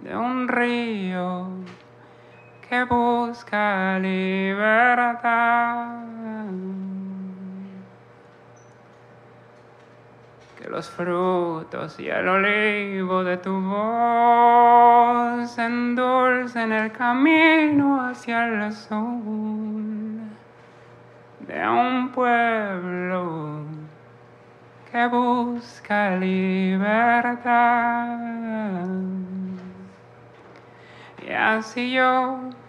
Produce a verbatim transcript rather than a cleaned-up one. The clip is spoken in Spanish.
de un río que busca libertad. Que los frutos y el olivo de tu voz endulcen el camino hacia el sol de un pueblo que busca libertad. Y así yo